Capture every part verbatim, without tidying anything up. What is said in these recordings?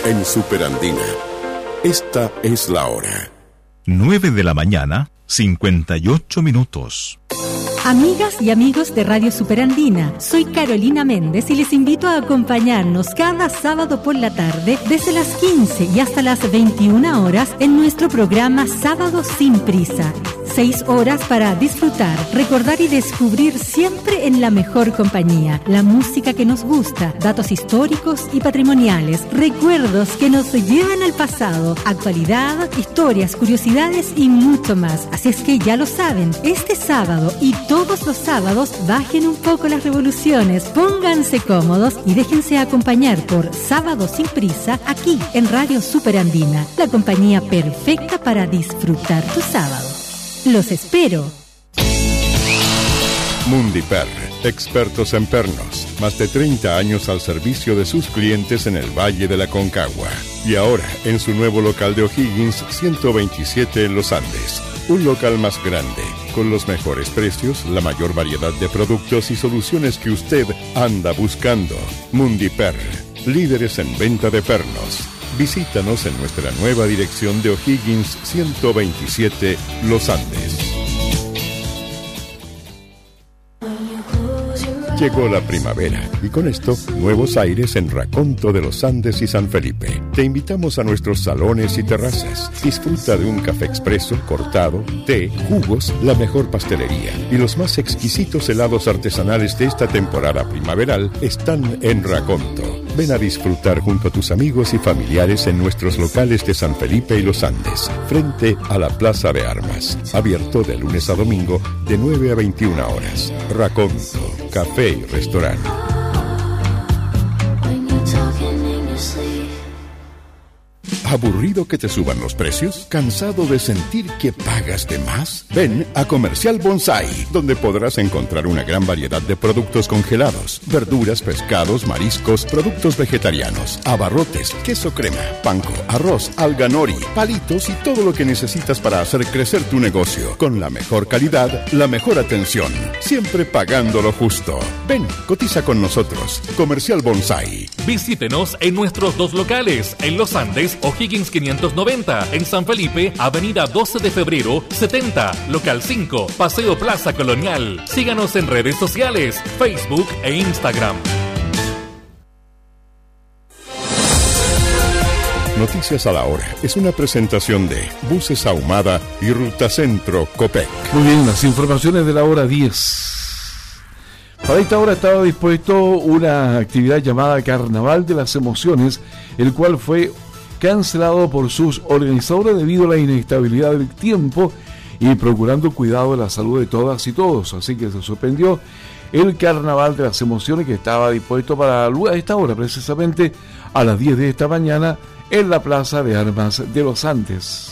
en Superandina. Esta es la hora. nueve de la mañana, cincuenta y ocho minutos. Amigas y amigos de Radio Superandina, soy Carolina Méndez y les invito a acompañarnos cada sábado por la tarde desde las quince y hasta las veintiuna horas en nuestro programa Sábado Sin Prisa. Seis horas para disfrutar, recordar y descubrir siempre en la mejor compañía, la música que nos gusta, datos históricos y patrimoniales, recuerdos que nos llevan al pasado, actualidad, historias, curiosidades y mucho más. Así es que ya lo saben, este sábado y todos los sábados bajen un poco las revoluciones, pónganse cómodos y déjense acompañar por Sábado Sin Prisa aquí en Radio Superandina, la compañía perfecta para disfrutar tu sábado. Los espero. Mundiper, expertos en pernos. Más de treinta años al servicio de sus clientes en el Valle de la Concagua. Y ahora, en su nuevo local de O'Higgins, ciento veintisiete en Los Andes. Un local más grande, con los mejores precios, la mayor variedad de productos y soluciones que usted anda buscando. Mundiper, líderes en venta de pernos. Visítanos en nuestra nueva dirección de O'Higgins ciento veintisiete, Los Andes. Llegó la primavera y con esto nuevos aires en Raconto de los Andes y San Felipe. Te invitamos a nuestros salones y terrazas. Disfruta de un café expreso, cortado, té, jugos, la mejor pastelería y los más exquisitos helados artesanales de esta temporada primaveral están en Raconto. Ven a disfrutar junto a tus amigos y familiares en nuestros locales de San Felipe y Los Andes, frente a la Plaza de Armas. Abierto de lunes a domingo de nueve a veintiuna horas. Raconto, café y restaurante. ¿Aburrido que te suban los precios? ¿Cansado de sentir que pagas de más? Ven a Comercial Bonsai, donde podrás encontrar una gran variedad de productos congelados, verduras, pescados, mariscos, productos vegetarianos, abarrotes, queso crema, panko, arroz, alga nori, palitos y todo lo que necesitas para hacer crecer tu negocio. Con la mejor calidad, la mejor atención, siempre pagando lo justo. Ven, cotiza con nosotros. Comercial Bonsai. Visítenos en nuestros dos locales, en Los Andes, O'Higgins quinientos noventa, en San Felipe, Avenida doce de febrero, setenta, Local cinco, Paseo Plaza Colonial. Síganos en redes sociales, Facebook e Instagram. Noticias a la Hora es una presentación de Buses Ahumada y Ruta Centro Copec. Muy bien, las informaciones de la hora diez. Para esta hora estaba dispuesto una actividad llamada Carnaval de las Emociones, el cual fue cancelado por sus organizadores debido a la inestabilidad del tiempo y procurando cuidado de la salud de todas y todos. Así que se suspendió el Carnaval de las Emociones que estaba dispuesto para a esta hora, precisamente a las diez de esta mañana, en la Plaza de Armas de Los Andes.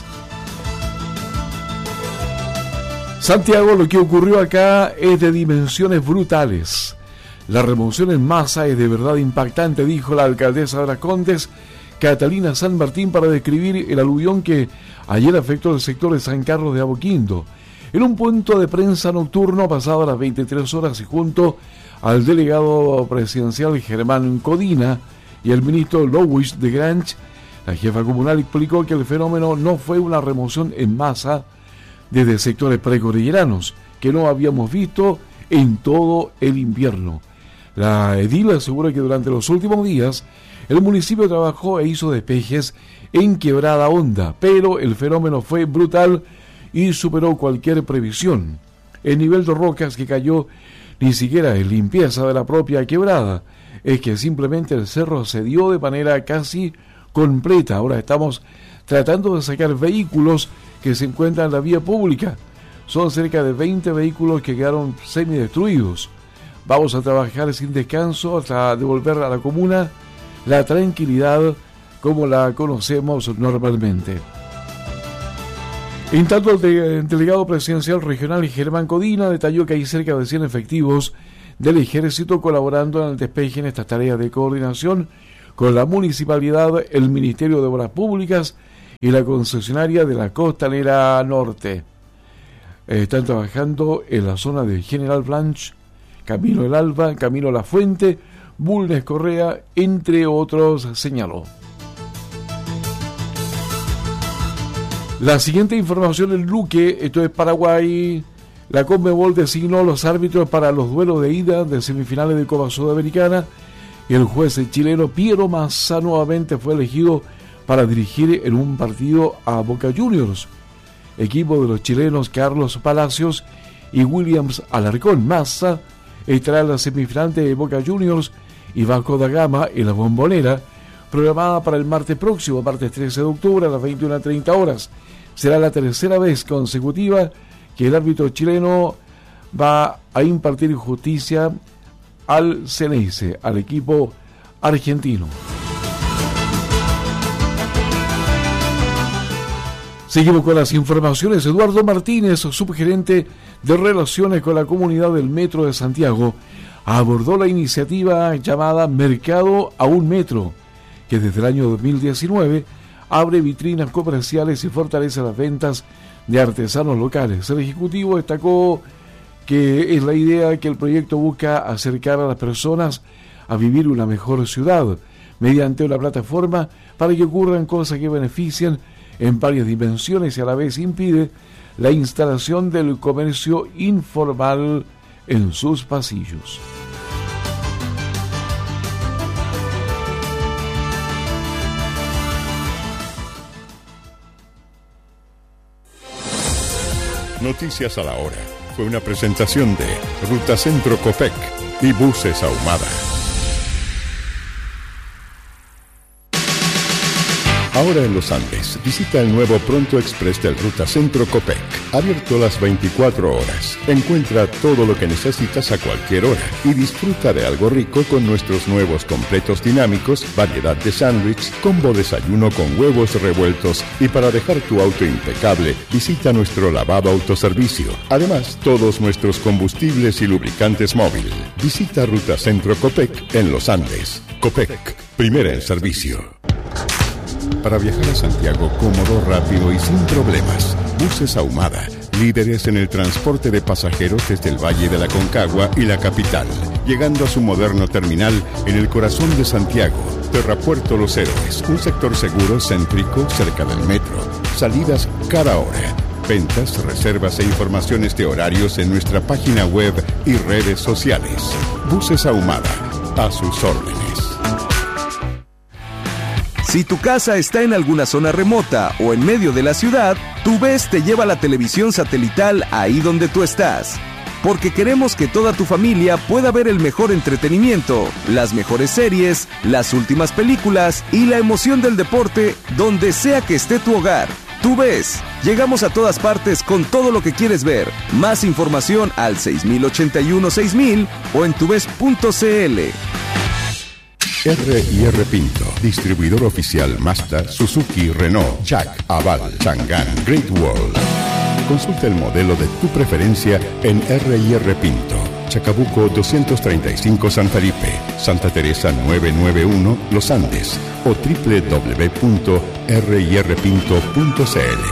Santiago, lo que ocurrió acá es de dimensiones brutales. La remoción en masa es de verdad impactante, dijo la alcaldesa de Las Condes, Catalina San Martín, para describir el aluvión que ayer afectó el sector de San Carlos de Apoquindo. En un punto de prensa nocturno pasado a las veintitrés horas y junto al delegado presidencial Germán Codina y el ministro Louis de Grange, la jefa comunal explicó que el fenómeno no fue una remoción en masa desde sectores precordilleranos, que no habíamos visto en todo el invierno. La edil asegura que durante los últimos días el municipio trabajó e hizo despejes en Quebrada Honda, pero el fenómeno fue brutal y superó cualquier previsión. El nivel de rocas que cayó ni siquiera es limpieza de la propia quebrada, es que simplemente el cerro se dio de manera casi completa. Ahora estamos tratando de sacar vehículos que se encuentran en la vía pública. Son cerca de veinte vehículos que quedaron semidestruidos. Vamos a trabajar sin descanso hasta devolver a la comuna la tranquilidad como la conocemos normalmente. En tanto, el, de, el delegado presidencial regional Germán Codina detalló que hay cerca de cien efectivos del ejército colaborando en el despeje en estas tareas de coordinación con la municipalidad, el Ministerio de Obras Públicas y la concesionaria de la Costanera Norte. Están trabajando en la zona de General Blanche, Camino El Alba, Camino La Fuente, Bulnes Correa, entre otros, señaló. La siguiente información, el Luque, esto es Paraguay. La Conmebol designó los árbitros para los duelos de ida de semifinales de Copa Sudamericana y el juez chileno Piero Massa nuevamente fue elegido para dirigir en un partido a Boca Juniors, equipo de los chilenos Carlos Palacios y Williams Alarcón. Massa estará en la semifinal de Boca Juniors y Vasco da Gama en la Bombonera, programada para el martes próximo, martes trece de octubre a las veintiuna treinta horas. Será la tercera vez consecutiva que el árbitro chileno va a impartir justicia al Ceneice, al equipo argentino. Seguimos con las informaciones. Eduardo Martínez, subgerente de Relaciones con la Comunidad del Metro de Santiago, abordó la iniciativa llamada Mercado a un Metro, que desde el año dos mil diecinueve abre vitrinas comerciales y fortalece las ventas de artesanos locales. El ejecutivo destacó que es la idea que el proyecto busca acercar a las personas a vivir una mejor ciudad mediante una plataforma para que ocurran cosas que beneficien en varias dimensiones y a la vez impide la instalación del comercio informal en sus pasillos. Noticias a la hora. Fue una presentación de Ruta Centro Copec y Buses Ahumada. Ahora en los Andes, visita el nuevo Pronto Express del Ruta Centro Copec. Abierto las veinticuatro horas. Encuentra todo lo que necesitas a cualquier hora y disfruta de algo rico con nuestros nuevos completos dinámicos, variedad de sándwich, combo desayuno con huevos revueltos y para dejar tu auto impecable, visita nuestro lavado autoservicio. Además, todos nuestros combustibles y lubricantes móvil. Visita Ruta Centro Copec en los Andes. Copec, primera en servicio. Para viajar a Santiago cómodo, rápido y sin problemas. Buses Ahumada, líderes en el transporte de pasajeros desde el Valle de la Concagua y la capital, llegando a su moderno terminal en el corazón de Santiago. Terrapuerto Los Héroes, un sector seguro, céntrico, cerca del metro. Salidas cada hora. Ventas, reservas e informaciones de horarios en nuestra página web y redes sociales. Buses Ahumada, a sus órdenes. Si tu casa está en alguna zona remota o en medio de la ciudad, TuVes te lleva la televisión satelital ahí donde tú estás. Porque queremos que toda tu familia pueda ver el mejor entretenimiento, las mejores series, las últimas películas y la emoción del deporte donde sea que esté tu hogar. TuVes, llegamos a todas partes con todo lo que quieres ver. Más información al seis mil ochenta y uno seis mil o en tuves punto c l. R y R Pinto, distribuidor oficial Mazda, Suzuki, Renault, Jack, Aval, Chang'an, Great Wall. Consulta el modelo de tu preferencia en R y R Pinto, Chacabuco doscientos treinta y cinco San Felipe, Santa Teresa novecientos noventa y uno Los Andes o doble u doble u doble u punto r y r pinto punto c l.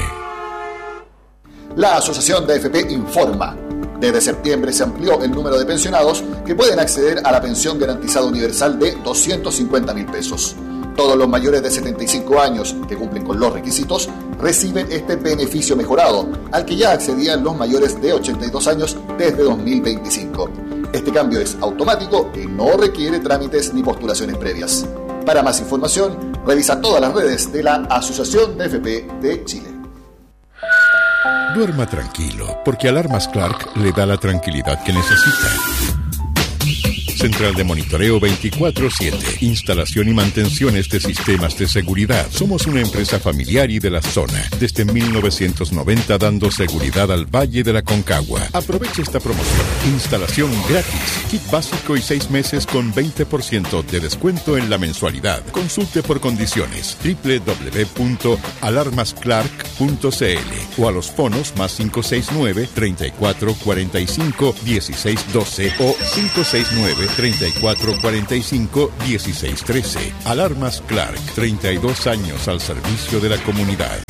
La Asociación de A F P informa. Desde septiembre se amplió el número de pensionados que pueden acceder a la pensión garantizada universal de doscientos cincuenta mil pesos. Todos los mayores de setenta y cinco años que cumplen con los requisitos reciben este beneficio mejorado, al que ya accedían los mayores de ochenta y dos años desde dos mil veinticinco. Este cambio es automático y no requiere trámites ni postulaciones previas. Para más información, revisa todas las redes de la Asociación de A F P de Chile. Duerma tranquilo, porque Alarmas Clark le da la tranquilidad que necesita. Central de monitoreo veinticuatro siete. Instalación y mantenciones de sistemas de seguridad. Somos una empresa familiar y de la zona. Desde mil novecientos noventa dando seguridad al Valle de la Concagua. Aproveche esta promoción. Instalación gratis. Kit básico y seis meses con veinte por ciento de descuento en la mensualidad. Consulte por condiciones. doble u doble u doble u punto alarmas clark punto c l o a los fonos más cinco seis nueve, treinta y cuatro cuarenta y cinco, dieciséis doce o cinco seis nueve, treinta y cuatro cuarenta y cinco, dieciséis trece. Alarmas Clark, treinta y dos años al servicio de la comunidad.